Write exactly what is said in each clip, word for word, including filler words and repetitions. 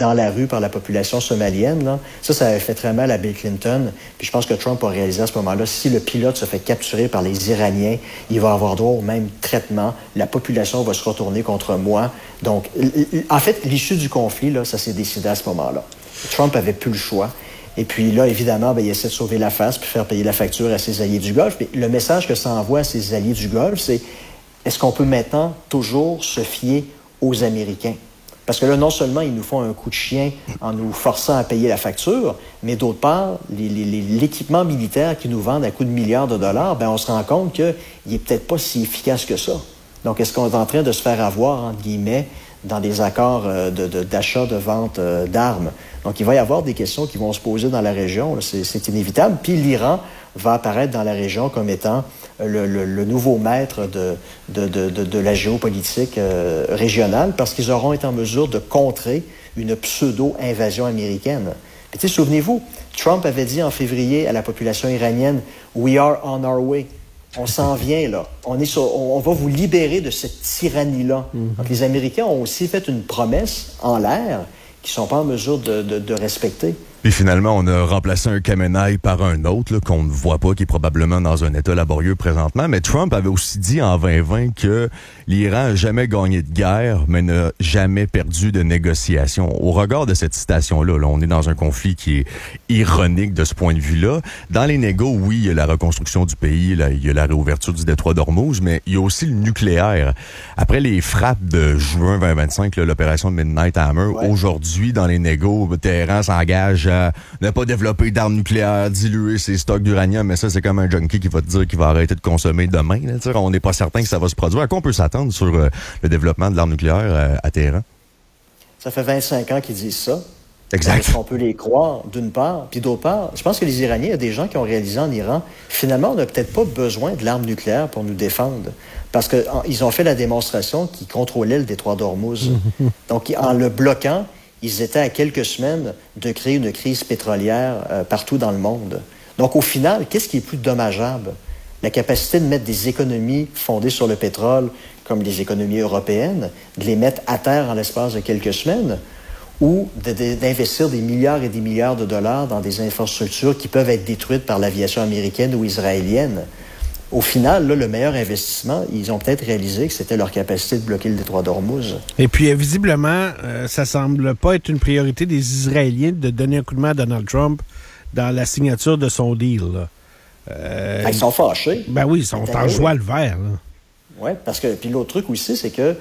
dans la rue par la population somalienne. Là. Ça, ça avait fait très mal à Bill Clinton. Puis je pense que Trump a réalisé à ce moment-là, si le pilote se fait capturer par les Iraniens, il va avoir droit au même traitement. La population va se retourner contre moi. Donc, en fait, l'issue du conflit, là, ça s'est décidé à ce moment-là. Trump avait plus le choix. Et puis là, évidemment, ben, il essaie de sauver la face puis faire payer la facture à ses alliés du Golfe. Mais le message que ça envoie à ses alliés du Golfe, c'est est-ce qu'on peut maintenant toujours se fier aux Américains? Parce que là, non seulement ils nous font un coup de chien en nous forçant à payer la facture, mais d'autre part, les, les, les, l'équipement militaire qu'ils nous vendent à coups de milliards de dollars, ben on se rend compte qu'il n'est peut-être pas si efficace que ça. Donc, est-ce qu'on est en train de se faire avoir, entre guillemets, dans des accords euh, de, de, d'achat, de vente euh, d'armes? Donc, il va y avoir des questions qui vont se poser dans la région. Là, c'est, c'est inévitable. Puis, l'Iran va apparaître dans la région comme étant le, le, le nouveau maître de, de, de, de, de la géopolitique euh, régionale parce qu'ils auront été en mesure de contrer une pseudo-invasion américaine. Puis, tu sais, souvenez-vous, Trump avait dit en février à la population iranienne « We are on our way ». On s'en vient, là. On, est sur, on, on va vous libérer de cette tyrannie-là. Mm-hmm. Donc, les Américains ont aussi fait une promesse en l'air qu'ils ne sont pas en mesure de, de, de respecter. Puis finalement, on a remplacé un Khamenei par un autre là, qu'on ne voit pas, qui est probablement dans un état laborieux présentement. Mais Trump avait aussi dit en vingt vingt que l'Iran n'a jamais gagné de guerre, mais n'a jamais perdu de négociation. Au regard de cette citation-là, là, on est dans un conflit qui est ironique de ce point de vue-là. Dans les négos, oui, il y a la reconstruction du pays, là, il y a la réouverture du détroit d'Ormuz, mais il y a aussi le nucléaire. Après les frappes de juin vingt vingt-cinq, là, l'opération Midnight Hammer, ouais. Aujourd'hui, dans les négos, Téhéran s'engage à ne pas développer d'armes nucléaires, diluer ses stocks d'uranium, mais ça, c'est comme un junkie qui va te dire qu'il va arrêter de consommer demain. Là, on n'est pas certain que ça va se produire. À quoi on peut s'attendre sur euh, le développement de l'arme nucléaire euh, à Téhéran? Ça fait vingt-cinq ans qu'ils disent ça. Exact. Est-ce qu'on peut les croire, d'une part? Puis d'autre part, je pense que les Iraniens, il y a des gens qui ont réalisé en Iran, finalement, on n'a peut-être pas besoin de l'arme nucléaire pour nous défendre. Parce qu'ils ont fait la démonstration qu'ils contrôlaient le détroit d'Ormuz. Donc, en le bloquant, ils étaient à quelques semaines de créer une crise pétrolière euh, partout dans le monde. Donc, au final, qu'est-ce qui est plus dommageable? La capacité de mettre des économies fondées sur le pétrole, comme les économies européennes, de les mettre à terre en l'espace de quelques semaines, ou de, de, d'investir des milliards et des milliards de dollars dans des infrastructures qui peuvent être détruites par l'aviation américaine ou israélienne. Au final, là, le meilleur investissement, ils ont peut-être réalisé que c'était leur capacité de bloquer le détroit d'Ormuz. Et puis, visiblement, euh, ça semble pas être une priorité des Israéliens de donner un coup de main à Donald Trump dans la signature de son deal. Là. Euh, ils sont fâchés. Ben oui, ils sont en joie le vert. Oui, parce que, puis l'autre truc aussi, c'est que,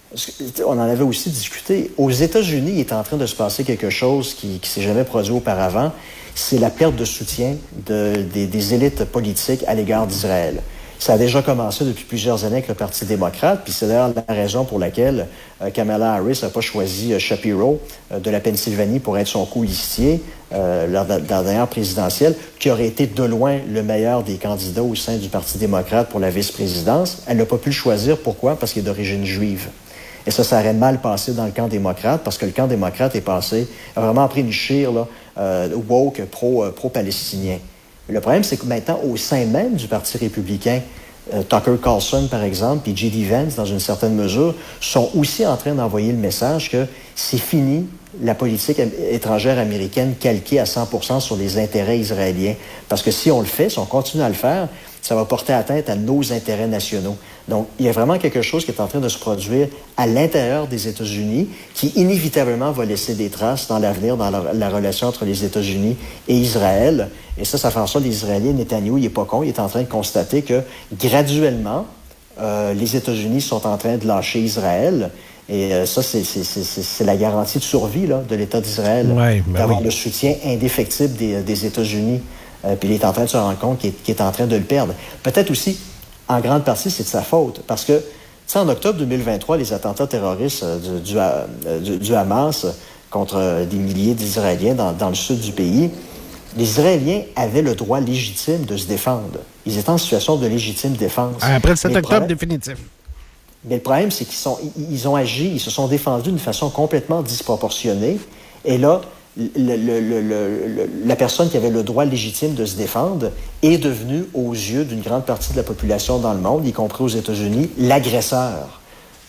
on en avait aussi discuté, aux États-Unis, il est en train de se passer quelque chose qui ne s'est jamais produit auparavant. C'est la perte de soutien de, des, des élites politiques à l'égard d'Israël. Ça a déjà commencé depuis plusieurs années avec le Parti démocrate, puis c'est d'ailleurs la raison pour laquelle euh, Kamala Harris n'a pas choisi euh, Shapiro euh, de la Pennsylvanie pour être son colistier euh, lors de, de la dernière présidentielle, qui aurait été de loin le meilleur des candidats au sein du Parti démocrate pour la vice-présidence. Elle n'a pas pu le choisir. Pourquoi? Parce qu'il est d'origine juive. Et ça, ça aurait mal passé dans le camp démocrate, parce que le camp démocrate est passé, a vraiment pris une chire là, euh, woke pro, euh, pro-palestinien. Le problème, c'est que maintenant, au sein même du Parti républicain, euh, Tucker Carlson, par exemple, puis J D Vance, dans une certaine mesure, sont aussi en train d'envoyer le message que c'est fini la politique étrangère américaine calquée à cent pour cent sur les intérêts israéliens. Parce que si on le fait, si on continue à le faire, ça va porter atteinte à nos intérêts nationaux. Donc, il y a vraiment quelque chose qui est en train de se produire à l'intérieur des États-Unis qui, inévitablement, va laisser des traces dans l'avenir, dans la, la relation entre les États-Unis et Israël. Et ça, ça fait en sorte que les Israéliens, Netanyahou, il n'est pas con, il est en train de constater que, graduellement, euh, les États-Unis sont en train de lâcher Israël. Et euh, ça, c'est, c'est, c'est, c'est la garantie de survie là, de l'État d'Israël, ouais, ben d'avoir oui. le soutien indéfectible des, des États-Unis. Euh, puis il est en train de se rendre compte qu'il est, qu'il est en train de le perdre. Peut-être aussi, en grande partie, c'est de sa faute. Parce que, tu sais, en octobre deux mille vingt-trois, les attentats terroristes euh, du, du, euh, du, du Hamas contre euh, des milliers d'Israéliens dans, dans le sud du pays, les Israéliens avaient le droit légitime de se défendre. Ils étaient en situation de légitime défense. Après le sept octobre, problème, définitif. Mais le problème, c'est qu'ils sont, ils ont agi, ils se sont défendus d'une façon complètement disproportionnée. Et là, Le, le, le, le, la personne qui avait le droit légitime de se défendre est devenue, aux yeux d'une grande partie de la population dans le monde, y compris aux États-Unis, l'agresseur.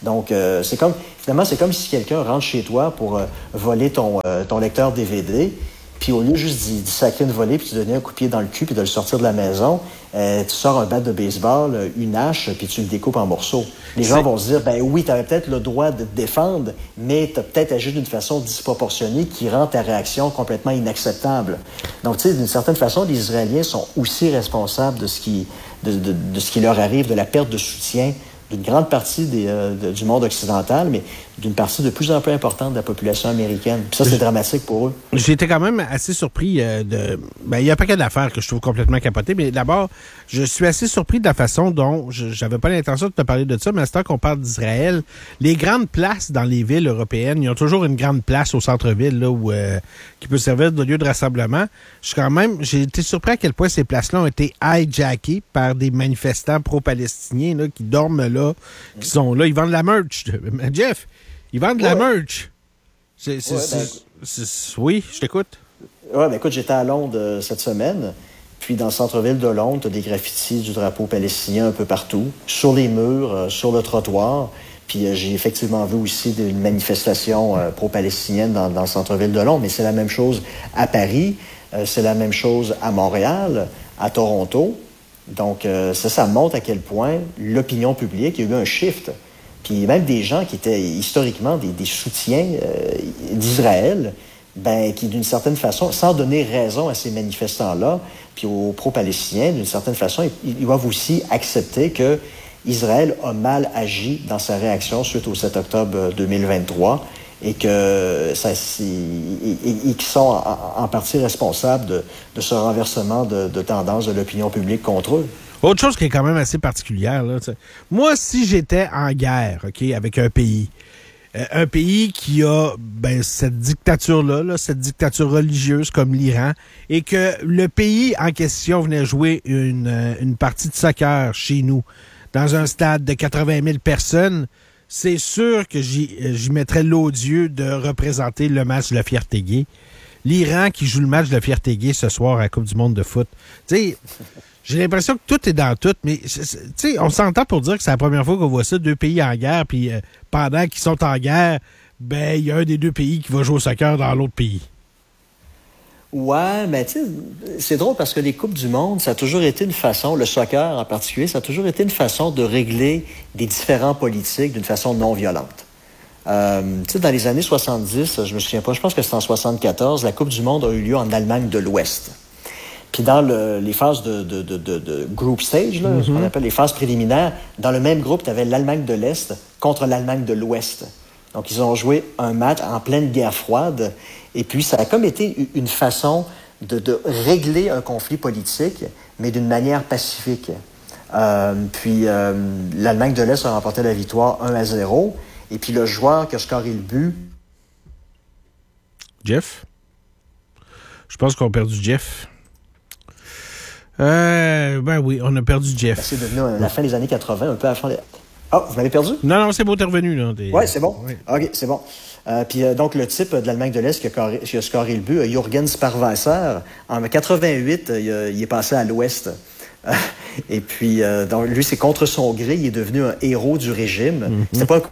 Donc, euh, c'est comme, finalement, c'est comme si quelqu'un rentre chez toi pour euh, voler ton, euh, ton lecteur D V D, puis au lieu juste d'y, d'y sacrer une volée, puis de donner un coup de pied dans le cul, puis de le sortir de la maison, euh, tu sors un bat de baseball, une hache, puis tu le découpes en morceaux. Les gens c'est... vont se dire, ben oui, tu avais peut-être le droit de te défendre, mais tu as peut-être agi d'une façon disproportionnée qui rend ta réaction complètement inacceptable. Donc, tu sais, d'une certaine façon, les Israéliens sont aussi responsables de ce qui, de, de, de ce qui leur arrive, de la perte de soutien d'une grande partie des, euh, de, du monde occidental, mais d'une partie de plus en plus importante de la population américaine. Puis ça, c'est dramatique pour eux. J'ai été quand même assez surpris euh, de... Ben, il y a un paquet d'affaires que je trouve complètement capotées, mais d'abord, je suis assez surpris de la façon dont... Je, j'avais pas l'intention de te parler de ça, mais à ce temps qu'on parle d'Israël, les grandes places dans les villes européennes, ils ont toujours une grande place au centre-ville, là, où, euh, qui peut servir de lieu de rassemblement. Je suis quand même... J'ai été surpris à quel point ces places-là ont été hijackées par des manifestants pro-palestiniens, là, qui dorment là, qui sont là. Ils vendent la merch. Jeff, ils vendent de ouais. la merch. C'est, c'est, ouais, c'est, ben, c'est, c'est, oui, je t'écoute. Oui, ben écoute, j'étais à Londres euh, cette semaine. Puis dans le centre-ville de Londres, tu as des graffitis du drapeau palestinien un peu partout, sur les murs, euh, sur le trottoir. Puis euh, j'ai effectivement vu aussi une manifestation euh, pro-palestinienne dans, dans le centre-ville de Londres. Mais c'est la même chose à Paris, euh, c'est la même chose à Montréal, à Toronto. Donc euh, ça, ça montre à quel point l'opinion publique, il y a eu un shift. Puis même des gens qui étaient historiquement des, des soutiens euh, d'Israël, ben, qui d'une certaine façon, sans donner raison à ces manifestants-là, puis aux pro-palestiniens, d'une certaine façon, ils, ils doivent aussi accepter que Israël a mal agi dans sa réaction suite au sept octobre deux mille vingt-trois et que ça, ils sont en, en partie responsables de, de ce renversement de, de tendance de l'opinion publique contre eux. Autre chose qui est quand même assez particulière, là, t'sais. Moi, si j'étais en guerre, OK, avec un pays, euh, un pays qui a ben, cette dictature-là, là, cette dictature religieuse comme l'Iran, et que le pays en question venait jouer une, euh, une partie de soccer chez nous, dans un stade de quatre-vingt mille personnes, c'est sûr que j'y, j'y mettrais l'odieux de représenter le match de la fierté gay. L'Iran qui joue le match de la fierté gay ce soir à la Coupe du monde de foot. Tu sais... J'ai l'impression que tout est dans tout, mais tu sais, on s'entend pour dire que c'est la première fois qu'on voit ça, deux pays en guerre, puis euh, pendant qu'ils sont en guerre, ben il y a un des deux pays qui va jouer au soccer dans l'autre pays. Ouais, mais tu sais, c'est drôle parce que les Coupes du monde, ça a toujours été une façon, le soccer en particulier, ça a toujours été une façon de régler des différends politiques d'une façon non violente. Euh, tu sais, dans les années soixante-dix, je me souviens pas, je pense que c'est en soixante-quatorze, la Coupe du monde a eu lieu en Allemagne de l'Ouest. Puis dans le, les phases de, de, de, de, de group stage, là, mm-hmm. ce qu'on appelle les phases préliminaires, dans le même groupe, tu avais l'Allemagne de l'Est contre l'Allemagne de l'Ouest. Donc, ils ont joué un match en pleine guerre froide. Et puis, ça a comme été une façon de, de régler un conflit politique, mais d'une manière pacifique. Euh, puis, euh, l'Allemagne de l'Est a remporté la victoire un à zéro. Et puis, le joueur qui a scoré le but... Jeff? Je pense qu'on a perdu Jeff. Euh, ben oui, on a perdu Jeff. Ben, c'est devenu à la fin des années quatre-vingts, un peu à la fin des... Ah, vous m'avez perdu? Non, non, c'est beau, t'es revenu, là. T'es... Ouais, c'est bon. Oui. OK, c'est bon. Euh, puis euh, donc, le type de l'Allemagne de l'Est qui a, carré, qui a scoré le but, euh, Jürgen Sparwasser, en quatre-vingt-huit, euh, il, a, il est passé à l'Ouest. Euh, et puis, euh, donc, lui, c'est contre son gré, il est devenu un héros du régime. Mm-hmm. C'était pas un...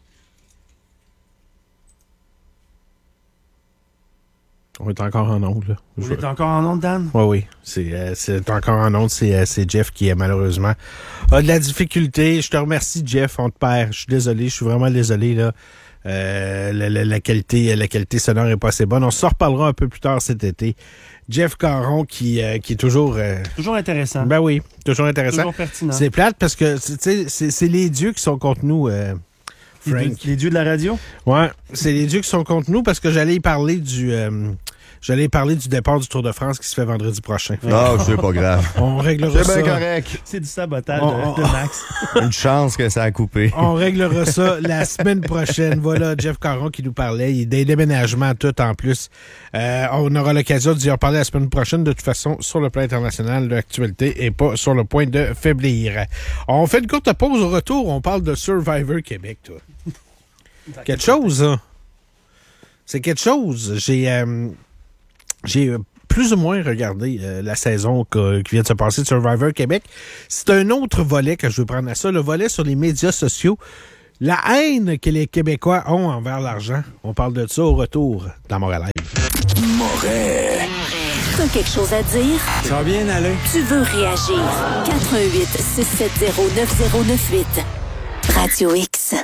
On est encore en onde, là. On est encore en onde, Dan? Oui, oui. C'est, euh, c'est encore en onde. C'est, euh, c'est Jeff qui, euh, malheureusement, a de la difficulté. Je te remercie, Jeff. On te perd. Je suis désolé. Je suis vraiment désolé, là. Euh, la, la, la qualité, la qualité sonore est pas assez bonne. On s'en reparlera un peu plus tard cet été. Jeff Caron qui, euh, qui est toujours... Euh, toujours intéressant. Ben oui, toujours intéressant. Toujours pertinent. C'est plate parce que, tu sais, c'est, c'est les dieux qui sont contre nous, euh, Frank. Les dieux, les dieux de la radio? Ouais, c'est les dieux qui sont contre nous parce que j'allais y parler du... Euh, J'allais parler du départ du Tour de France qui se fait vendredi prochain. Non, c'est pas grave. On réglera ça. C'est bien correct. C'est du sabotage on, de, de Max. Une chance que ça a coupé. On réglera ça la semaine prochaine. Voilà, Jeff Caron qui nous parlait. Il y a des déménagements tout en plus. Euh, on aura l'occasion d'y en parler la semaine prochaine. De toute façon, sur le plan international, l'actualité est pas sur le point de faiblir. On fait une courte pause. Au retour, on parle de Survivor Québec, toi. Quelque chose, hein? C'est quelque chose. J'ai... Euh, J'ai euh, plus ou moins regardé euh, la saison que, qui vient de se passer de Survivor Québec. C'est un autre volet que je veux prendre à ça, le volet sur les médias sociaux. La haine que les Québécois ont envers l'argent. On parle de ça au retour dans Montréal Live. Moret. T'as quelque chose à dire? Ça va bien aller? Tu veux réagir? quatre un huit, six sept zéro, neuf zéro neuf huit. Radio X.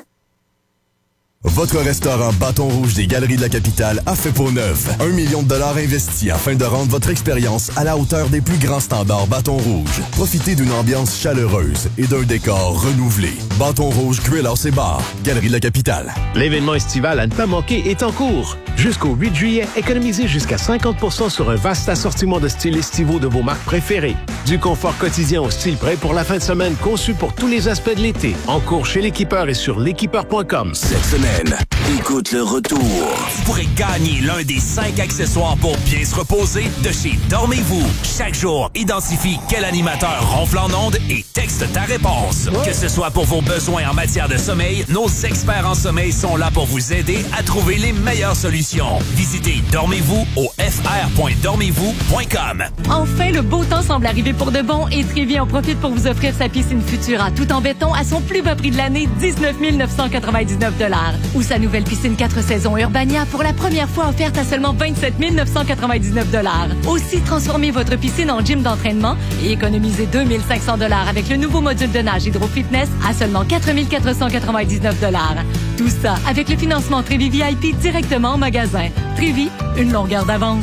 Votre restaurant Bâton Rouge des Galeries de la Capitale a fait peau neuve. Un million de dollars investis afin de rendre votre expérience à la hauteur des plus grands standards Bâton Rouge. Profitez d'une ambiance chaleureuse et d'un décor renouvelé. Bâton Rouge, Grill House et Bar, Galerie de la Capitale. L'événement estival à ne pas manquer est en cours. Jusqu'au huit juillet, économisez jusqu'à cinquante pour cent sur un vaste assortiment de styles estivaux de vos marques préférées. Du confort quotidien au style prêt pour la fin de semaine conçu pour tous les aspects de l'été. En cours chez l'équipeur et sur l'équipeur point com. Cette semaine, écoute le retour. Vous pourrez gagner l'un des cinq accessoires pour bien se reposer de chez Dormez-vous. Chaque jour, identifie quel animateur ronfle en ondes et texte ta réponse. Que ce soit pour vos besoins en matière de sommeil, nos experts en sommeil sont là pour vous aider à trouver les meilleures solutions. Visitez Dormez-vous au f r point dormez-vous point com. Enfin, le beau temps semble arriver pour de bon et Trévi en profite pour vous offrir sa piscine Futura tout en béton à son plus bas prix de l'année, dix-neuf mille neuf cent quatre-vingt-dix-neuf dollars. Ou sa nouvelle piscine quatre saisons Urbania pour la première fois offerte à seulement vingt-sept mille neuf cent quatre-vingt-dix-neuf dollars. Aussi, transformez votre piscine en gym d'entraînement et économisez deux mille cinq cents dollars avec le nouveau module de nage Hydro Fitness à seulement quatre mille quatre cent quatre-vingt-dix-neuf dollars. Tout ça avec le financement Trévi V I P directement en magasin. Trévi, une longueur d'avance.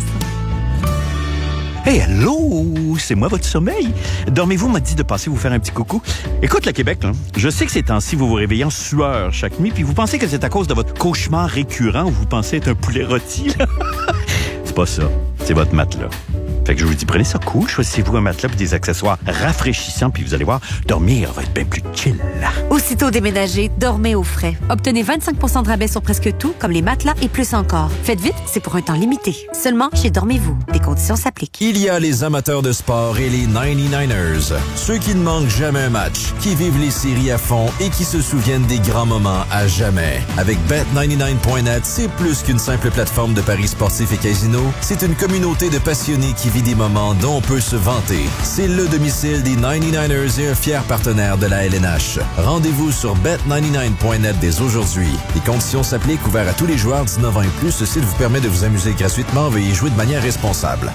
Hey, allô, c'est moi votre sommeil. Dormez-vous m'a dit de passer vous faire un petit coucou. Écoute, le Québec, là, je sais que ces temps-ci, vous vous réveillez en sueur chaque nuit, puis vous pensez que c'est à cause de votre cauchemar récurrent où vous pensez être un poulet rôti. C'est pas ça, c'est votre matelas. Fait que je vous dis, prenez ça cool, choisissez-vous un matelas et des accessoires rafraîchissants, puis vous allez voir, dormir va être bien plus chill. Aussitôt déménagé, dormez au frais. Obtenez vingt-cinq pour cent de rabais sur presque tout, comme les matelas et plus encore. Faites vite, c'est pour un temps limité. Seulement chez Dormez-vous. Des conditions s'appliquent. Il y a les amateurs de sport et les quatre-vingt-dix-neuf ers. Ceux qui ne manquent jamais un match, qui vivent les séries à fond et qui se souviennent des grands moments à jamais. Avec bet quatre-vingt-dix-neuf point net, c'est plus qu'une simple plateforme de paris sportifs et casino. C'est une communauté de passionnés qui vit des moments dont on peut se vanter. C'est le domicile des quatre-vingt-dix-neuf ers et un fier partenaire de la L N H. Rendez-vous sur bet quatre-vingt-dix-neuf point net dès aujourd'hui. Les conditions s'appliquent, ouverts à tous les joueurs dix-neuf ans et plus. Ce site vous permet de vous amuser gratuitement. Veuillez jouer de manière responsable.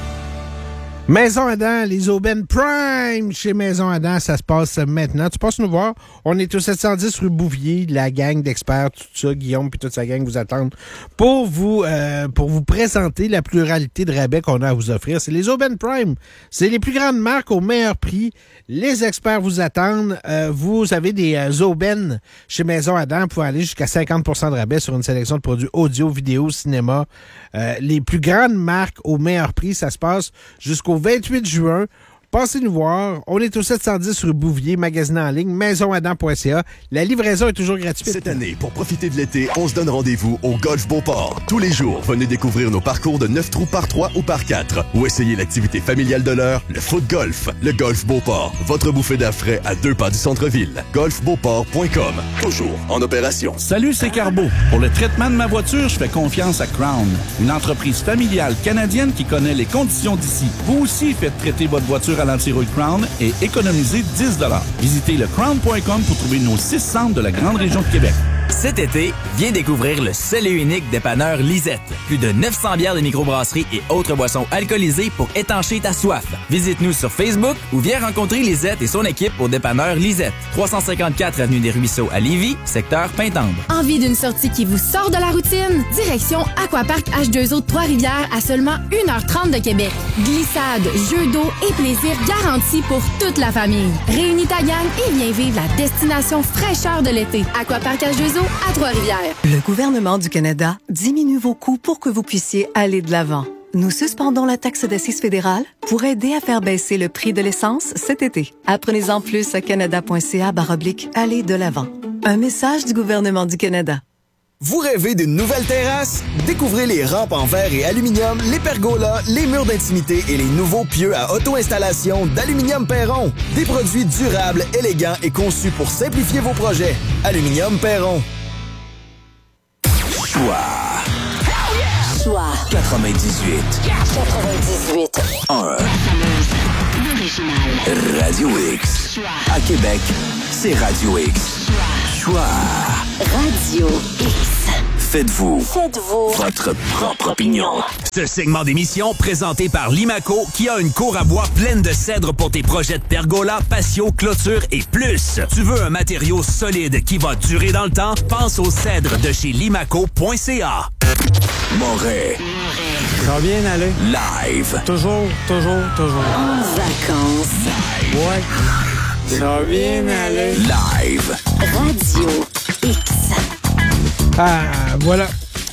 Maison Adam, les Aubaines Prime chez Maison Adam, ça se passe maintenant. Tu passes nous voir. On est au sept cent dix rue Bouvier, la gang d'experts, tout ça, Guillaume puis toute sa gang vous attendent pour vous euh, pour vous présenter la pluralité de rabais qu'on a à vous offrir. C'est les Aubaines Prime. C'est les plus grandes marques au meilleur prix. Les experts vous attendent. Euh, vous avez des euh, Aubaines chez Maison Adam pour aller jusqu'à cinquante pour cent de rabais sur une sélection de produits audio, vidéo, cinéma. Euh, les plus grandes marques au meilleur prix, ça se passe jusqu'au vingt-huit juin. Passez nous voir. On est au sept cent dix rue Bouvier, magasin en ligne, maison adam point c a. La livraison est toujours gratuite. Cette année, pour profiter de l'été, on se donne rendez-vous au Golf Beauport. Tous les jours, venez découvrir nos parcours de neuf trous par trois ou par quatre ou essayez l'activité familiale de l'heure, le foot golf. Le Golf Beauport, votre bouffée d'air frais à deux pas du centre-ville. golf beauport point com, toujours en opération. Salut, c'est Carbo. Pour le traitement de ma voiture, je fais confiance à Crown, une entreprise familiale canadienne qui connaît les conditions d'ici. Vous aussi faites traiter votre voiture à l'anti-rouille Crown et économisez dix dollars. Visitez le crown point com pour trouver nos six centres de la grande région de Québec. Cet été, viens découvrir le seul et unique dépanneur Lisette. Plus de neuf cents bières de microbrasserie et autres boissons alcoolisées pour étancher ta soif. Visite-nous sur Facebook ou viens rencontrer Lisette et son équipe au dépanneur Lisette. trois cent cinquante-quatre avenue des Ruisseaux à Lévis, secteur Pintendre. Envie d'une sortie qui vous sort de la routine? Direction Aquapark H deux O de Trois-Rivières à seulement une heure trente de Québec. Glissade, jeux d'eau et plaisir garantis pour toute la famille. Réunis ta gang et viens vivre la destination fraîcheur de l'été. Aquapark H deux O à Trois-Rivières. Le gouvernement du Canada diminue vos coûts pour que vous puissiez aller de l'avant. Nous suspendons la taxe d'assises fédérale pour aider à faire baisser le prix de l'essence cet été. Apprenez-en plus à canada point c a barre oblique aller de l'avant. Un message du gouvernement du Canada. Vous rêvez d'une nouvelle terrasse? Découvrez les rampes en verre et aluminium, les pergolas, les murs d'intimité et les nouveaux pieux à auto-installation d'Aluminium Perron. Des produits durables, élégants et conçus pour simplifier vos projets. Aluminium Perron. Choix. Choix. quatre-vingt-dix-huit. quatre-vingt-dix-huit. un. Radio X. À Québec, c'est Radio X. choix. Radio X. Faites-vous, Faites-vous votre propre opinion. Ce segment d'émission présenté par Limaco qui a une cour à bois pleine de cèdres pour tes projets de pergola, patio, clôture et plus. Tu veux un matériau solide qui va durer dans le temps? Pense aux cèdres de chez limaco point c a. Moret. Ça va bien aller. Live. Toujours, toujours, toujours. En vacances. Ouais. Ça va bien aller. Live. Radio X. Ah, voilà.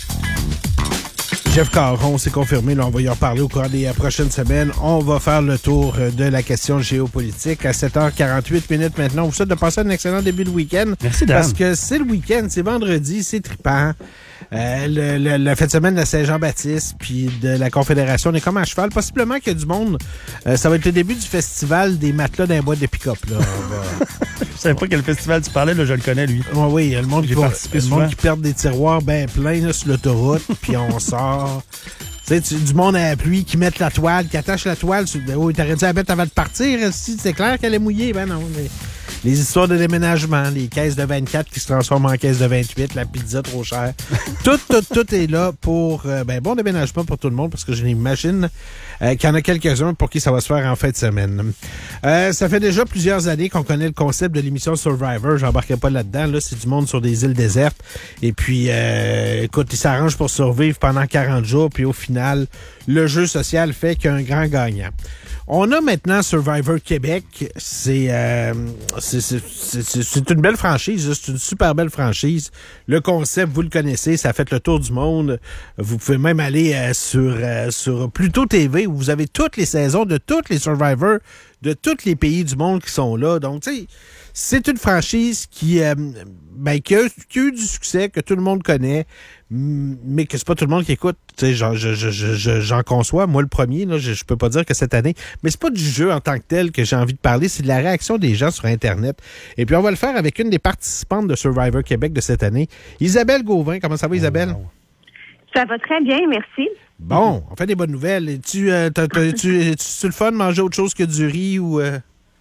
Jeff Caron, c'est confirmé. Là, on va y en reparler au cours des euh, prochaines semaines. On va faire le tour euh, de la question géopolitique à sept heures quarante-huit minutes maintenant. On vous souhaite de passer un excellent début de week-end. Merci, Dan. Parce que c'est le week-end, c'est vendredi, c'est trippant. Euh, le, le, la fête de semaine de Saint-Jean-Baptiste puis de la Confédération, on est comme à cheval. Possiblement qu'il y a du monde. Euh, ça va être le début du festival des matelas d'un bois de pick-up. Là. Va... Je savais pas quel festival tu parlais, là, je le connais, lui. Oh oui, il y a le monde, qui, va, le souvent. monde qui perd des tiroirs bien pleins là, sur l'autoroute, puis on sort. Tu sais, tu- du monde à la pluie qui met la toile, qui attache la toile. Sur... Oh, t'aurais dû la mettre avant de partir. Si c'est clair qu'elle est mouillée, ben non. Mais... Les histoires de déménagement, les caisses de vingt-quatre qui se transforment en caisses de vingt-huit, la pizza trop chère. tout, tout, tout est là pour euh, ben, bon déménagement pour tout le monde, parce que je l'imagine euh, qu'il y en a quelques-uns pour qui ça va se faire en fin de semaine. Euh, ça fait déjà plusieurs années qu'on connaît le concept de l'émission Survivor. J'embarquerai pas là-dedans. Là, c'est du monde sur des îles désertes. Et puis, euh, écoute, ils s'arrangent pour survivre pendant quarante jours. Puis au final, le jeu social fait qu'il y a un grand gagnant. On a maintenant Survivor Québec. C'est euh, c'est c'est- c'est- c'est une belle franchise. C'est une super belle franchise. Le concept, vous le connaissez, ça a fait le tour du monde. Vous pouvez même aller euh, sur, euh, sur Pluto T V où vous avez toutes les saisons de tous les Survivors de tous les pays du monde qui sont là. Donc, tu sais, c'est une franchise qui, euh, ben, qui, a, qui a eu du succès, que tout le monde connaît, m- mais que c'est pas tout le monde qui écoute. Tu sais, j'en, je, je, je, je- j'en conçois. Moi, le premier, là, je, je peux pas dire que cette année, mais c'est pas du jeu en tant que tel que j'ai envie de parler, c'est de la réaction des gens sur Internet. Et puis, on va le faire avec une des participantes de Survivor Québec de cette année, Isabelle Gauvin. Comment ça va, Isabelle? Ça va très bien, merci. Bon, on fait des bonnes nouvelles. Et tu, euh, t'as- t'as- tu, tu, tu le fun de manger autre chose que du riz ou, euh,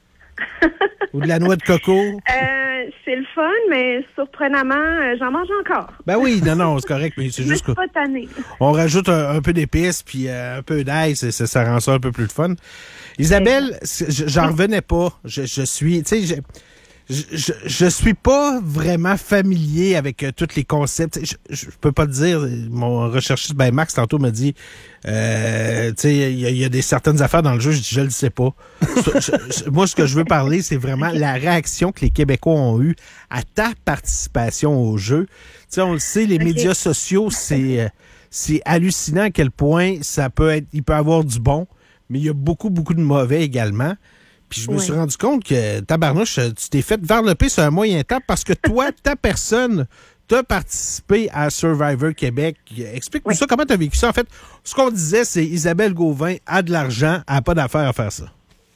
ou de la noix de coco? Euh, c'est le fun, mais surprenamment, euh, j'en mange encore. Ben oui, non, non, c'est correct, mais c'est Je me juste suis que pas tannée. on rajoute un, un peu d'épices puis euh, un peu d'ail, c'est- ça, ça rend ça un peu plus le fun. Isabelle, c'est- je- j'en revenais pas. Je, je suis, tu sais, je, je, je, je suis pas vraiment familier avec euh, tous les concepts. Je, je, je peux pas te dire, mon recherchiste, ben Max, tantôt m'a dit, euh, tu sais, il y, a- il y a des certaines affaires dans le jeu, je dis, je le sais pas. Je- je- moi, ce que je veux parler, c'est vraiment la réaction que les Québécois ont eue à ta participation au jeu. Tu sais, on le sait, les Ok. médias sociaux, c'est, euh, c'est hallucinant à quel point ça peut être, il peut avoir du bon, mais il y a beaucoup, beaucoup de mauvais également. Puis je me Ouais. suis rendu compte que, tabarnouche, tu t'es fait varloper sur un moyen temps parce que toi, ta personne, t'as participé à Survivor Québec. Explique-nous ça, comment t'as vécu ça? En fait, ce qu'on disait, c'est Isabelle Gauvin a de l'argent, elle n'a pas d'affaire à faire ça.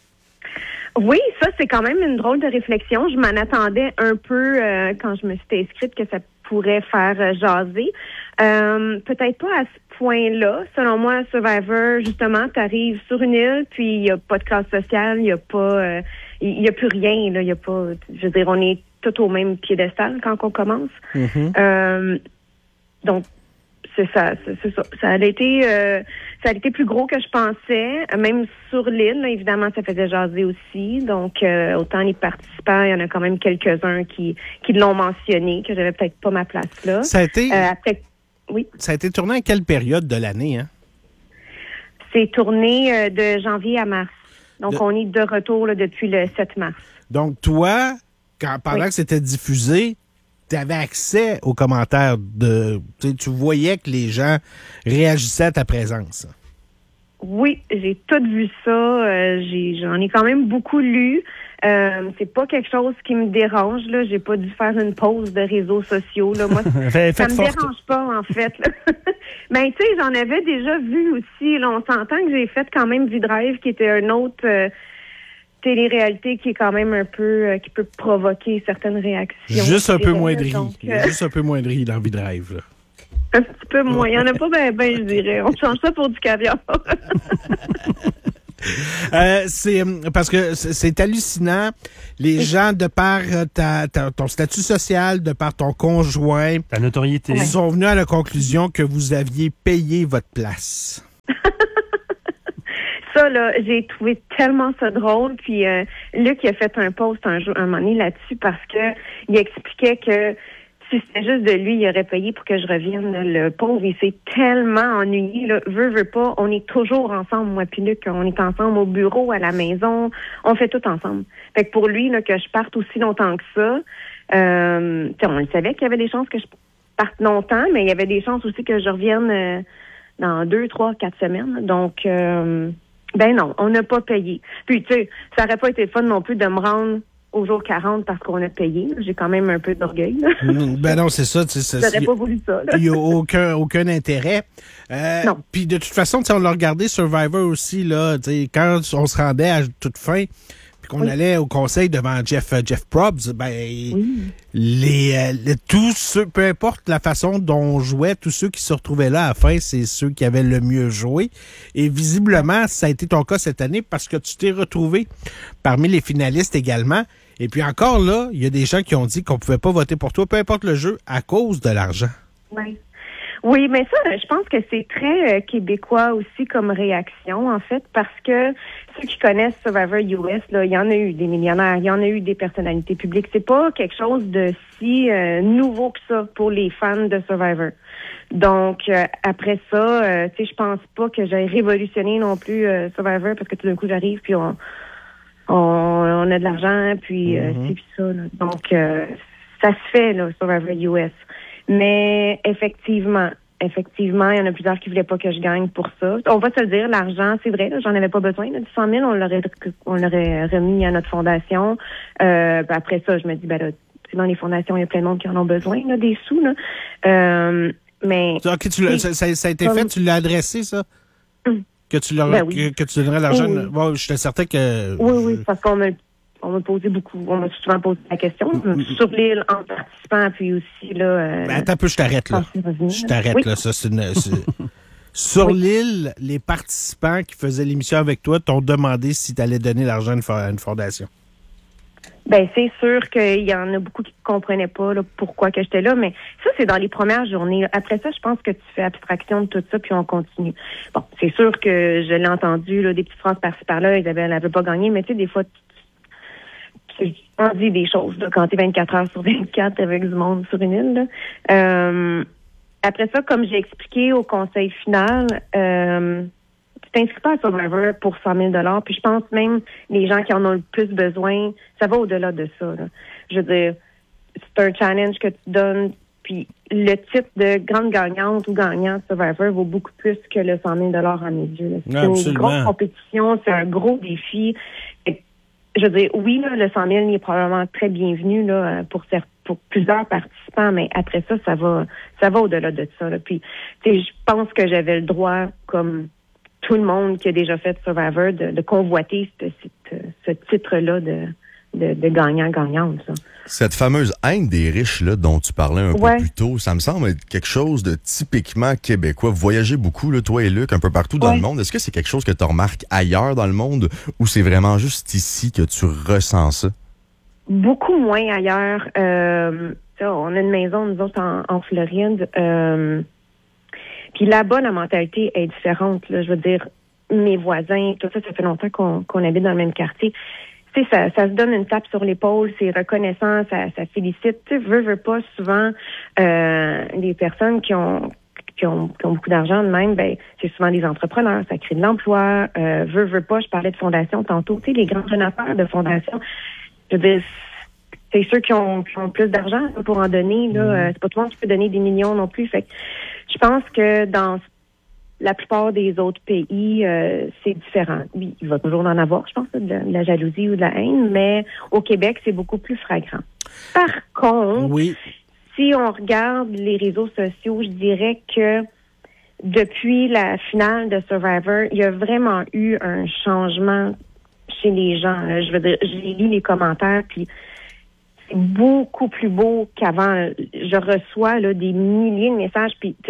Oui, ça, c'est quand même une drôle de réflexion. Je m'en attendais un peu euh, quand je me suis inscrite que ça pourrait faire euh, jaser. Euh, peut-être pas à ce point-là. Selon moi, Survivor, justement, tu arrives sur une île, puis il n'y a pas de classe sociale, il n'y a pas... euh, il y a plus rien, là. Il y a pas... Je veux dire, on est tout au même piédestal quand on commence. Euh, donc, c'est ça, c'est, c'est ça. Ça a été, euh, ça a été plus gros que je pensais. Même sur l'île, là, évidemment, ça faisait jaser aussi. Donc, euh, autant les participants, il y en a quand même quelques-uns qui, qui l'ont mentionné, que j'avais peut-être pas ma place là. Ça a été, Euh, après, oui, ça a été tourné à quelle période de l'année, hein? c'est tourné euh, de janvier à mars. Donc, De- on est de retour là, depuis le sept mars. Donc, toi, quand, pendant Oui. que c'était diffusé, tu avais accès aux commentaires de. Tu sais, tu voyais que les gens réagissaient à ta présence. Oui, j'ai tout vu ça. Euh, j'ai, j'en ai quand même beaucoup lu. Euh, c'est pas quelque chose qui me dérange. Là, j'ai pas dû faire une pause de réseaux sociaux. Là, moi, Fait- ça faites me forte. dérange pas en fait. Là. Ben, tu sais, j'en avais déjà vu aussi. Là, on s'entend que j'ai fait quand même V-Drive, qui était un autre euh, télé-réalité qui est quand même un peu euh, qui peut provoquer certaines réactions. Juste un je peu dirais, moins de là. riz. Donc, Il y a euh, Juste un peu moins de riz dans le drive. Là. un petit peu moins. Il y en a pas ben, ben, je dirais. On change ça pour du caviar. Euh, c'est parce que c'est, c'est hallucinant. Les gens, de par ta, ta, ton statut social, de par ton conjoint, ta notoriété, ils sont venus à la conclusion que vous aviez payé votre place. Ça, là, j'ai trouvé tellement ça drôle. Puis euh, Luc, il a fait un post un jour, un moment donné là-dessus parce que il expliquait que si c'était juste de lui, il aurait payé pour que je revienne. Le pauvre, il s'est tellement ennuyé. Là. Veut, veut pas. On est toujours ensemble, moi puis Luc. On est ensemble au bureau, à la maison. On fait tout ensemble. Fait que pour lui, là, que je parte aussi longtemps que ça, euh, on le savait qu'il y avait des chances que je parte longtemps, mais il y avait des chances aussi que je revienne euh, dans deux, trois, quatre semaines. Donc... Euh, Ben non, on n'a pas payé. Puis, tu sais, ça aurait pas été fun non plus de me rendre au jour quarante parce qu'on a payé. J'ai quand même un peu d'orgueil. Ben non, c'est ça. Tu sais, j'aurais pas voulu ça. Il n'y a aucun, aucun intérêt. Euh, non. Puis de toute façon, on l'a regardé Survivor aussi, là, quand on se rendait à toute fin, puis qu'on oui. allait au conseil devant Jeff, Jeff Probst, ben, oui. les, les, tous ceux, peu importe la façon dont on jouait, tous ceux qui se retrouvaient là à la fin, c'est ceux qui avaient le mieux joué. Et visiblement, ça a été ton cas cette année parce que tu t'es retrouvé parmi les finalistes également. Et puis encore là, il y a des gens qui ont dit qu'on pouvait pas voter pour toi, peu importe le jeu, à cause de l'argent. Oui. Oui, mais ça, je pense que c'est très euh, québécois aussi comme réaction, en fait, parce que ceux qui connaissent Survivor U S, là, il y en a eu des millionnaires, il y en a eu des personnalités publiques. C'est pas quelque chose de si euh, nouveau que ça pour les fans de Survivor. Donc, euh, après ça, euh, tu sais, je pense pas que j'ai révolutionné non plus euh, Survivor, parce que tout d'un coup, j'arrive, puis on, on, on a de l'argent, puis euh, mm-hmm. c'est puis ça. Là. Donc, euh, ça se fait, là, Survivor U S. Mais effectivement, effectivement, il y en a plusieurs qui voulaient pas que je gagne pour ça. On va se le dire, l'argent, c'est vrai, là, j'en avais pas besoin. Là, du cent mille, on l'aurait, on l'aurait remis à notre fondation. Euh, ben après ça, je me dis, ben là, dans les fondations, il y a plein de monde qui en ont besoin, là, des sous, là. Euh, mais. OK, tu l'as, ça, ça a été comme... fait, tu l'as adressé, ça? Hum. Que tu leur, ben oui. que, que tu donnerais l'argent. Oui, oui. Bon, j'étais certain que. Oui, oui, parce qu'on me On m'a posé beaucoup, on m'a souvent posé la question sur l'île en participant, puis aussi là. Euh, ben, attends un peu, je t'arrête là. Je t'arrête oui. là. Ça, c'est une. C'est... sur oui. l'île, les participants qui faisaient l'émission avec toi t'ont demandé si tu allais donner l'argent à une fondation. Ben c'est sûr qu'il y en a beaucoup qui ne comprenaient pas là, pourquoi que j'étais là, mais ça c'est dans les premières journées. Après ça, je pense que tu fais abstraction de tout ça puis on continue. Bon, c'est sûr que je l'ai entendu là, des petites phrases par-ci par-là. Isabelle n'avait pas gagné, mais tu sais des fois. On dit des choses là, quand tu es vingt-quatre heures sur vingt-quatre avec du monde sur une île. Là. Euh, après ça, comme j'ai expliqué au conseil final, euh, tu t'inscris pas à Survivor pour cent mille dollars. Puis je pense même les gens qui en ont le plus besoin, ça va au-delà de ça. Là. Je veux dire, c'est un challenge que tu donnes. Puis le titre de grande gagnante ou gagnant de Survivor vaut beaucoup plus que le cent mille dollars à mes yeux. Là. C'est Absolument. Une grosse compétition, c'est un gros défi. Je veux dire, oui, là, le cent mille il est probablement très bienvenu là, pour, pour plusieurs participants, mais après ça, ça va ça va au-delà de ça. Là. Puis, tu sais, je pense que j'avais le droit, comme tout le monde qui a déjà fait Survivor, de, de convoiter ce, ce, ce titre-là de, de, de gagnant-gagnante. Ça. Cette fameuse haine des riches là, dont tu parlais un ouais. peu plus tôt, ça me semble être quelque chose de typiquement québécois. Vous voyagez beaucoup, là, toi et Luc, un peu partout dans ouais. le monde. Est-ce que c'est quelque chose que tu remarques ailleurs dans le monde ou c'est vraiment juste ici que tu ressens ça? Beaucoup moins ailleurs. Euh, on a une maison, nous autres, en, en Floride. Euh, Puis là-bas, la mentalité est différente. Là. Je veux dire, mes voisins, tout ça, ça fait longtemps qu'on, qu'on habite dans le même quartier. Tu sais, ça, ça se donne une tape sur l'épaule, c'est reconnaissant, ça, ça félicite. Tu sais, veux, veux pas, souvent, euh, les personnes qui ont, qui ont, qui ont beaucoup d'argent de même, ben, c'est souvent des entrepreneurs, ça crée de l'emploi. Euh, veux, veux pas, je parlais de fondation tantôt, tu sais, les grands donateurs de fondation. Je veux dire, c'est ceux qui ont, qui ont plus d'argent pour en donner, là. Euh, c'est pas tout le monde qui peut donner des millions non plus. Fait que je pense que dans la plupart des autres pays, euh, c'est différent. Oui, il va toujours en avoir, je pense, de la, de la jalousie ou de la haine, mais au Québec, c'est beaucoup plus flagrant. Par contre, oui. si on regarde les réseaux sociaux, je dirais que depuis la finale de Survivor, il y a vraiment eu un changement chez les gens. Là. Je veux dire, j'ai lu les commentaires, puis c'est beaucoup plus beau qu'avant. Je reçois là, des milliers de messages, puis tu sais, j'ai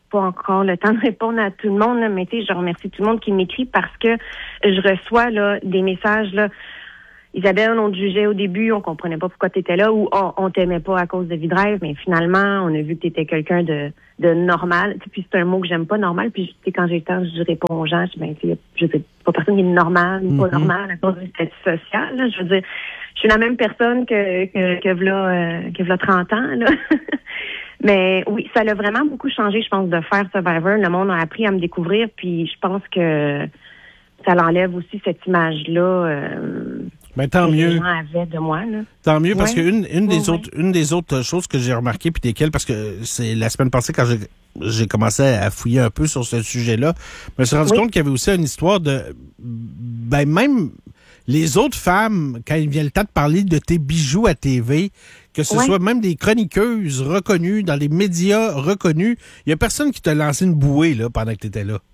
pas encore le temps de répondre à tout le monde, là, mais tu sais, je remercie tout le monde qui m'écrit parce que je reçois là des messages là. Isabelle, on te jugeait au début, on comprenait pas pourquoi tu étais là, ou oh, on t'aimait pas à cause de V-Drive, mais finalement, on a vu que tu étais quelqu'un de, de normal. Puis c'est un mot que j'aime pas, normal. Puis quand j'ai le temps, je réponds aux gens, je dis, ben, tu sais, je sais pas personne qui est normal ou pas Mm-hmm. normal à cause du statut social. Là. Je veux dire, je suis la même personne que que que v'là, euh, que v'là trente ans. Là. Mais oui, ça l'a vraiment beaucoup changé, je pense, de faire Survivor. Le monde a appris à me découvrir, puis je pense que ça l'enlève aussi cette image-là. Euh, Ben, tant que mieux. les gens avaient de moi, là. Tant mieux, parce Ouais. qu'une une des Ouais, autres une des autres choses que j'ai remarqué, puis desquelles, parce que c'est la semaine passée, quand j'ai j'ai commencé à fouiller un peu sur ce sujet-là, je me suis rendu Oui. compte qu'il y avait aussi une histoire de... Ben, même les autres femmes, quand il vient le temps de parler de tes bijoux à T V, que ce Ouais. soit même des chroniqueuses reconnues, dans les médias reconnus, il y a personne qui t'a lancé une bouée là, pendant que tu étais là.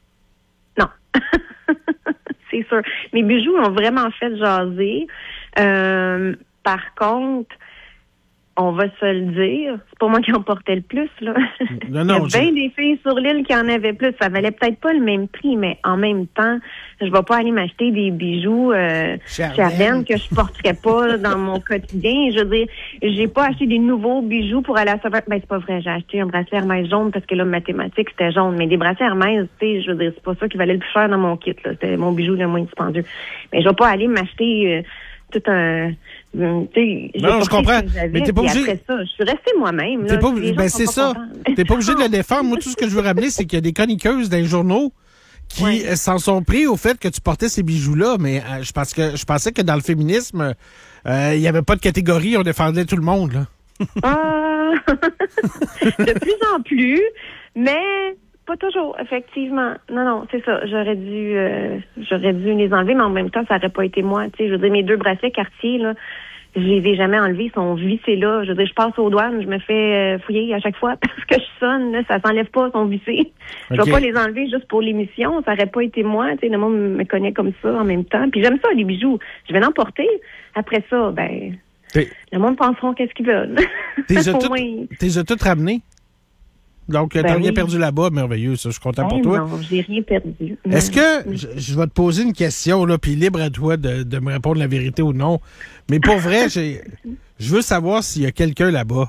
C'est sûr. Mes bijoux ont vraiment fait jaser. Euh, par contre, on va se le dire, c'est pas moi qui en portais le plus, là. Non, non, Il y a bien des filles sur l'île qui en avaient plus. Ça valait peut-être pas le même prix, mais en même temps, je vais pas aller m'acheter des bijoux euh, Charlène que je porterais pas là, dans mon quotidien. Je veux dire, j'ai pas acheté des nouveaux bijoux pour aller à Sauveur. Ben, c'est pas vrai, j'ai acheté un bracelet Hermès jaune parce que là, mathématiques, c'était jaune. Mais des bracelets Hermès, tu sais, je veux dire, c'est pas ça qui valait le plus cher dans mon kit, là. C'était mon bijou le moins dispendieux. Mais je vais pas aller m'acheter... Euh, tout un... Tu sais, j'ai Non, je porté comprends. ce que j'avais, Mais t'es pas puis obligé- après ça, je suis restée moi-même. T'es là, pas, puis les gens ben sont c'est pas ça. contents. T'es pas obligé de le défendre. Moi, tout ce que je veux ramener, c'est qu'il y a des chroniqueuses dans les journaux qui euh, s'en sont pris au fait que tu portais ces bijoux-là. Mais euh, je pense que je pensais que dans le féminisme, euh, il n'y avait pas de catégorie, on défendait tout le monde, là. Ah! De plus en plus, mais pas toujours, effectivement. Non, non, c'est ça. J'aurais dû euh, j'aurais dû les enlever, mais en même temps, ça n'aurait pas été moi. Tu sais, je veux dire, mes deux bracelets Cartier, là, je les ai jamais enlevés, ils sont vissés là. Je veux dire, je passe aux douanes, je me fais euh, fouiller à chaque fois parce que je sonne, là, ça s'enlève pas, ils sont vissés. Je Ok. vais pas les enlever juste pour l'émission, ça aurait pas été moi. Tu sais, le monde me connaît comme ça en même temps. Puis j'aime ça, les bijoux. Je vais l'emporter. Après ça, ben, T'es- le monde penseront qu'est-ce qu'ils veulent. T'es Au tout, moins. t'es tout ramené. Donc, euh, Ben t'as rien oui. perdu là-bas, merveilleux, ça, je suis content pour Ben toi. non, j'ai rien perdu. Est-ce que, je, je vais te poser une question, là, puis libre à toi de, de me répondre la vérité ou non, mais pour vrai, j'ai, je veux savoir s'il y a quelqu'un là-bas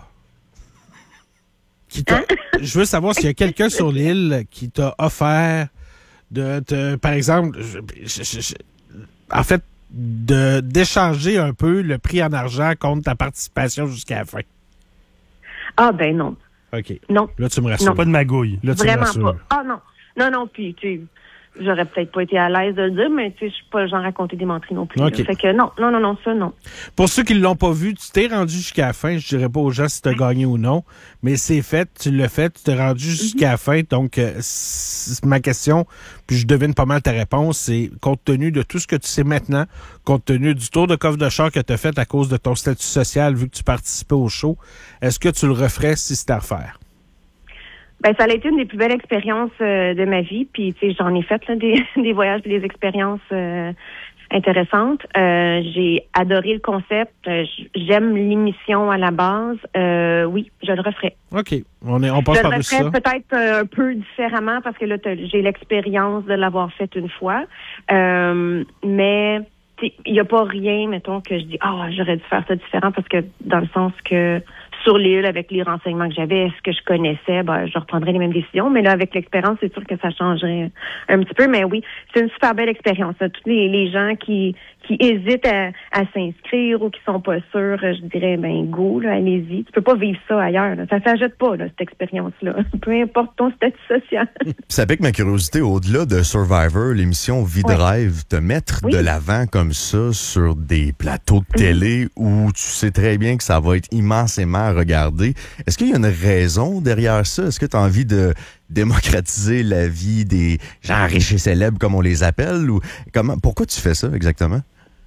qui t'a, je veux savoir s'il y a quelqu'un sur l'île qui t'a offert de te, par exemple, je- je- je- je- en fait, de, d'échanger un peu le prix en argent contre ta participation jusqu'à la fin. Ah, ben non. OK. Non. Là, tu me rassures. Non. Pas de magouille. Là, tu me Vraiment rassures. pas. Ah, non. Non, non, puis, tu sais, j'aurais peut-être pas été à l'aise de le dire, mais, tu sais, je suis pas le genre à raconter des menteries non plus. là. OK. Fait que non, non, non, non, ça, non. Pour ceux qui ne l'ont pas vu, tu t'es rendu jusqu'à la fin. Je dirais pas aux gens si tu as gagné ou non, mais c'est fait, tu l'as fait, tu t'es rendu jusqu'à la fin. Donc, euh, c'est ma question, puis je devine pas mal ta réponse, c'est compte tenu de tout ce que tu sais maintenant, compte tenu du tour de coffre de char que tu as fait à cause de ton statut social, vu que tu participais au show, est-ce que tu le referais si c'était à refaire? Ben, ça a été une des plus belles expériences euh, de ma vie. Puis, tu sais, j'en ai fait là, des, des voyages et des expériences euh, intéressantes. Euh, j'ai adoré le concept. Euh, j- J'aime l'émission à la base. Euh, oui, je le referais. OK. On, est, on passe je le par-dessus referais ça. peut-être euh, un peu différemment parce que là, t'as- j'ai l'expérience de l'avoir fait une fois. Euh, mais tu sais, il n'y a pas rien, mettons, que je dis, ah, j'aurais dû faire ça différent parce que dans le sens que sur l'île, avec les renseignements que j'avais, ce que je connaissais, ben, je reprendrais les mêmes décisions. Mais là, avec l'expérience, c'est sûr que ça changerait un petit peu. Mais oui, c'est une super belle expérience. Là. Tous les, les gens qui, qui hésitent à, à s'inscrire ou qui sont pas sûrs, je dirais, ben, go, là, allez-y. Tu peux pas vivre ça ailleurs. Là. Ça s'ajoute pas, là, cette expérience-là. Peu importe ton statut social. Ça pique ma curiosité au-delà de Survivor, l'émission V-Drive, te mettre Oui. de l'avant comme ça sur des plateaux de télé où tu sais très bien que ça va être immensément regardé. Est-ce qu'il y a une raison derrière ça? Est-ce que tu as envie de démocratiser la vie des gens riches et célèbres, comme on les appelle? Ou comment? Pourquoi tu fais ça exactement?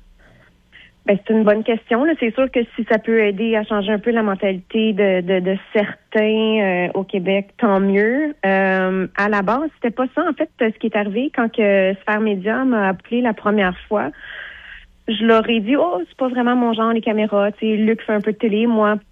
Ben, c'est une bonne question. Là. C'est sûr que si ça peut aider à changer un peu la mentalité de, de, de certains euh, au Québec, tant mieux. Euh, à la base, c'était pas ça. En fait, ce qui est arrivé quand que Sphère Média m'a appelé la première fois, je leur ai dit, oh, c'est pas vraiment mon genre, les caméras. Tu sais, Luc fait un peu de télé. Moi,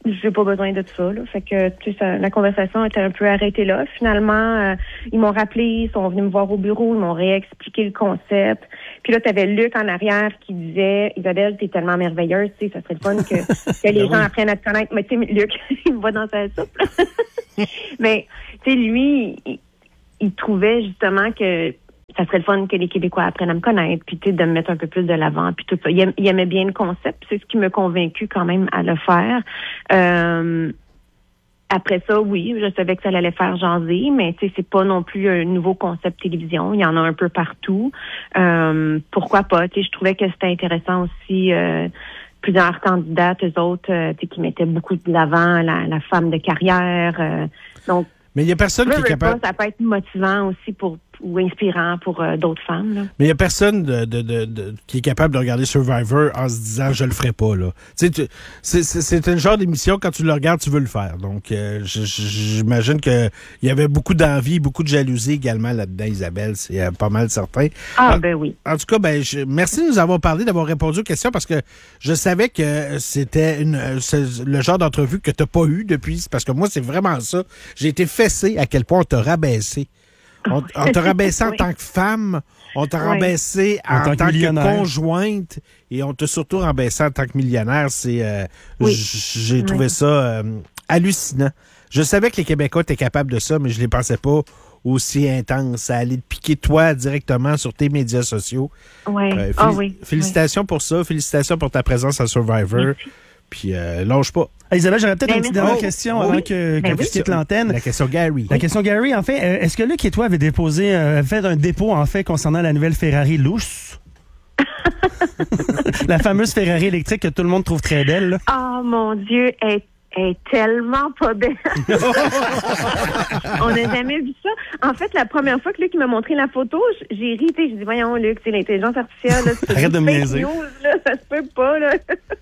j'ai pas besoin de ça, là. Fait que, tu sais, ça, la conversation était un peu arrêtée là. Finalement, euh, ils m'ont rappelé, ils sont venus me voir au bureau, ils m'ont réexpliqué le concept. Puis là, t'avais Luc en arrière qui disait, Isabelle, t'es tellement merveilleuse, tu sais, ça serait le fun que, que les gens apprennent à te connaître. Mais tu sais, Luc, il me voit dans sa soupe, là. Mais, tu sais, lui, il, il trouvait justement que ça serait le fun que les Québécois apprennent à me connaître, puis tu sais, de me mettre un peu plus de l'avant, puis tout ça. Il, aim, il aimait bien le concept, c'est ce qui m'a convaincu quand même à le faire. Euh, après ça, oui, je savais que ça allait faire jaser, mais tu sais, c'est pas non plus un nouveau concept télévision. Il y en a un peu partout. Euh, pourquoi pas? Tu sais, je trouvais que c'était intéressant aussi. Euh, plusieurs candidates, eux autres, euh, tu sais, qui mettaient beaucoup de l'avant la, la femme de carrière. Euh, donc, mais il y a personne qui est capable. Pas, ça peut être motivant aussi pour ou inspirant pour euh, d'autres femmes. Là. Mais il n'y a personne de, de, de, de, qui est capable de regarder Survivor en se disant « je le ferai pas ». Là. Tu sais, tu, c'est, c'est, c'est un genre d'émission, quand tu le regardes, tu veux le faire. Donc, euh, j'imagine qu'il y avait beaucoup d'envie, beaucoup de jalousie également là-dedans, Isabelle. C'est euh, pas mal certain. Ah, en, ben oui. En tout cas, ben, je, merci de nous avoir parlé, d'avoir répondu aux questions, parce que je savais que c'était une, le genre d'entrevue que tu n'as pas eu depuis. Parce que moi, c'est vraiment ça. J'ai été fessé à quel point on t'a rabaissé. On, on t'a rabaissé en oui. tant que femme, on t'a oui. rabaissé en, en tant, tant que, que conjointe et on t'a surtout rabaissé en tant que millionnaire. C'est, euh, oui. J'ai oui. trouvé ça euh, hallucinant. Je savais que les Québécois étaient capables de ça, mais je ne les pensais pas aussi intense. À aller te piquer toi directement sur tes médias sociaux. Oui. Euh, félic- oh, oui. Félicitations oui. pour ça. Félicitations pour ta présence à Survivor. Merci. Puis, euh, lâche pas. Hey, Isabelle, j'aurais peut-être ben, une petite dernière oh, question oui. avant que, ben, que oui. tu quittes l'antenne. La question Gary. La question Gary, en fait, euh, est-ce que Luc et toi avez déposé, euh, fait un dépôt, en fait, concernant la nouvelle Ferrari Luce? La fameuse Ferrari électrique que tout le monde trouve très belle, là. Oh, mon Dieu, elle est tellement pas belle. On n'a jamais vu ça. En fait, la première fois que Luc m'a montré la photo, j'ai ri, tu sais, j'ai dit, voyons, Luc, c'est l'intelligence artificielle, là. Arrête de me niaiser. Là, ça se peut pas, là.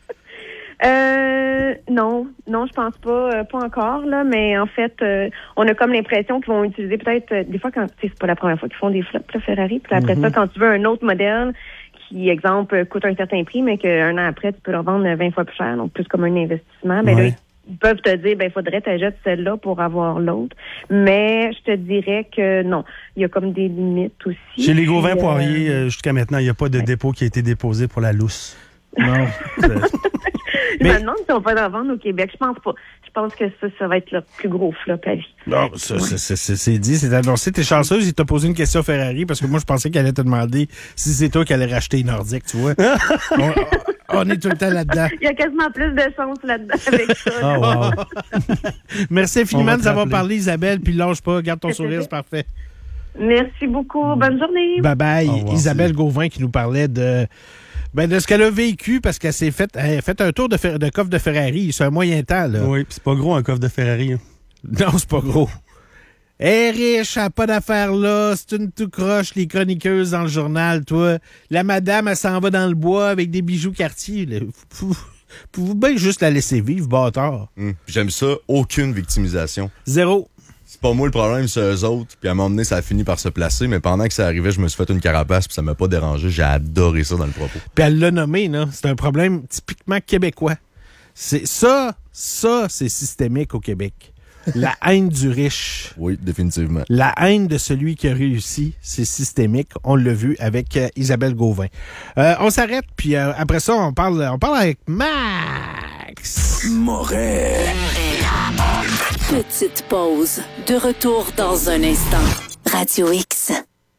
Euh, non, non, je pense pas, euh, pas encore, là, mais en fait, euh, on a comme l'impression qu'ils vont utiliser peut-être, euh, des fois, quand, tu sais, c'est pas la première fois qu'ils font des flops, là, Ferrari, puis après mm-hmm. ça, quand tu veux un autre modèle qui, exemple, coûte un certain prix, mais qu'un an après, tu peux le revendre vingt fois plus cher, donc plus comme un investissement, ben ouais. là, ils peuvent te dire, ben, il faudrait que tu achètes celle-là pour avoir l'autre. Mais je te dirais que non. Il y a comme des limites aussi. Chez les Gauvin-Poirier, euh, jusqu'à maintenant, il n'y a pas de ouais. dépôt qui a été déposé pour la lousse. Non. Je me demande si on va en vendre au Québec. Je pense pas. Je pense que ça, ça va être le plus gros flop à vie. Non, ça, ouais. c'est, c'est, c'est dit, c'est annoncé. T'es chanceuse, il t'a posé une question Ferrari parce que moi, je pensais qu'elle allait te demander si c'est toi qui allais racheter une Nordique, tu vois. on, on est tout le temps là-dedans. Il y a quasiment plus de chance là-dedans avec ça. Oh, wow. Merci infiniment de nous avoir parlé, Isabelle, puis lâche pas, garde ton sourire, c'est parfait. Merci beaucoup. Bonne journée. Bye bye. Isabelle Gauvin qui nous parlait de... Ben, de ce qu'elle a vécu, parce qu'elle s'est fait, elle a fait un tour de, fer, de coffre de Ferrari. C'est un moyen temps, là. Oui, pis c'est pas gros, un coffre de Ferrari. Hein. Non, c'est pas gros. Elle est riche, elle n'a pas d'affaires là. C'est une tout croche, les chroniqueuses dans le journal, toi. La madame, elle s'en va dans le bois avec des bijoux Cartier. Pouvez-vous bien juste la laisser vivre, bâtard? Mmh. J'aime ça, aucune victimisation. Zéro. C'est pas moi le problème, c'est eux autres. Puis à un moment donné, ça a fini par se placer. Mais pendant que ça arrivait, je me suis fait une carapace puis ça m'a pas dérangé. J'ai adoré ça dans le propos. Puis elle l'a nommé, là. C'est un problème typiquement québécois. C'est ça, ça, c'est systémique au Québec. La haine du riche. Oui, définitivement. La haine de celui qui a réussi, c'est systémique. On l'a vu avec euh, Isabelle Gauvin. Euh, on s'arrête, puis euh, après ça, on parle, on parle avec Max Moret. Petite pause. De retour dans un instant. Radio X.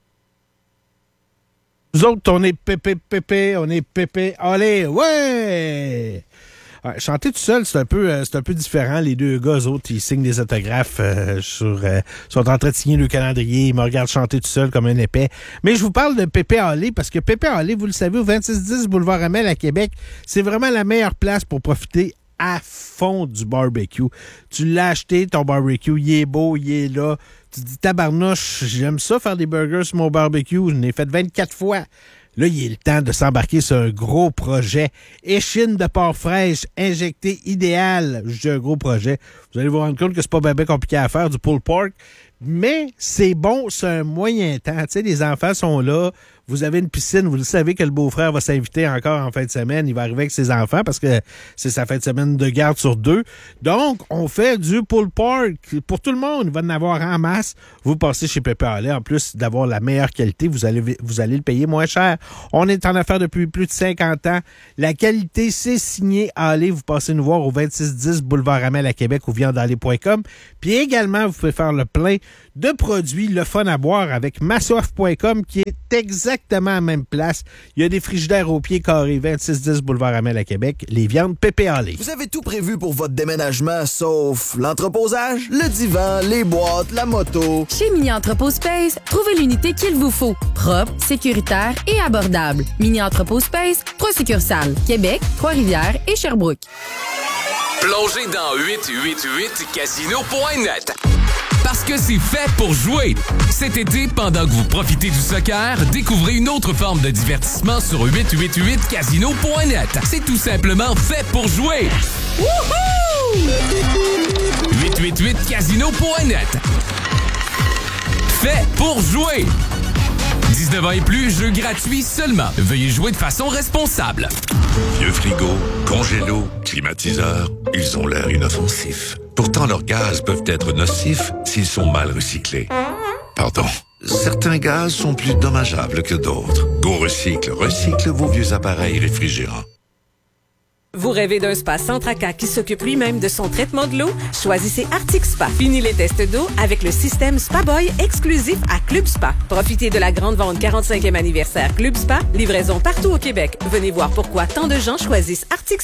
Nous autres, on est pépé, pépé, on est pépé. Allez, ouais! Ouais, chanter tout seul, c'est un peu euh, c'est un peu différent. Les deux gars, eux autres, ils signent des autographes euh, sur euh, sont en train de signer le calendrier. Ils me regardent chanter tout seul comme un épais. Mais je vous parle de Pépé Allé parce que Pépé Allé, vous le savez, au vingt-six dix Boulevard Amel à Québec, c'est vraiment la meilleure place pour profiter à fond du barbecue. Tu l'as acheté, ton barbecue, il est beau, il est là. Tu te dis, tabarnouche, j'aime ça faire des burgers sur mon barbecue. Je l'ai fait vingt-quatre fois. Là, il est le temps de s'embarquer sur un gros projet. Échine de porc fraîche, injectée idéale. Je dis un gros projet. Vous allez vous rendre compte que c'est pas bien compliqué à faire, du pulled pork. Mais c'est bon, c'est un moyen temps. Tu sais, les enfants sont là. Vous avez une piscine, vous le savez que le beau-frère va s'inviter encore en fin de semaine. Il va arriver avec ses enfants parce que c'est sa fin de semaine de garde sur deux. Donc, on fait du pool park pour tout le monde. Il va en avoir en masse. Vous passez chez Pépé Halley. En plus d'avoir la meilleure qualité, vous allez, vous allez le payer moins cher. On est en affaires depuis plus de cinquante ans. La qualité, c'est signé Halley. Vous passez nous voir au vingt-six dix Boulevard Amel à Québec ou viande halley point com. Puis également, vous pouvez faire le plein de produits, le fun à boire avec massoif point com qui est exactement à la même place. Il y a des frigidaires au pied carré, vingt-six dix Boulevard Amel à Québec. Les viandes Pépé Halley. Vous avez tout prévu pour votre déménagement, sauf l'entreposage, le divan, les boîtes, la moto. Chez Mini Entrepôt Space, trouvez l'unité qu'il vous faut. Propre, sécuritaire et abordable. Mini Entrepôt Space, trois succursales. Québec, Trois-Rivières et Sherbrooke. Plongez dans huit huit huit casino point net. Parce que c'est fait pour jouer. Cet été, pendant que vous profitez du soccer, découvrez une autre forme de divertissement sur huit huit huit casino point net. C'est tout simplement fait pour jouer. Wouhou! huit huit huit casino point net. Fait pour jouer. dix-neuf ans et plus, jeu gratuit seulement. Veuillez jouer de façon responsable. Vieux frigo, congélo, climatiseur, ils ont l'air inoffensifs. Pourtant, leurs gaz peuvent être nocifs s'ils sont mal recyclés. Pardon. Certains gaz sont plus dommageables que d'autres. Go Recycle recycle vos vieux appareils réfrigérants. Vous rêvez d'un spa sans tracas qui s'occupe lui-même de son traitement de l'eau? Choisissez Arctic Spa. Fini les tests d'eau avec le système Spa Boy exclusif à Club Spa. Profitez de la grande vente quarante-cinquième anniversaire Club Spa. Livraison partout au Québec. Venez voir pourquoi tant de gens choisissent Arctic Spa.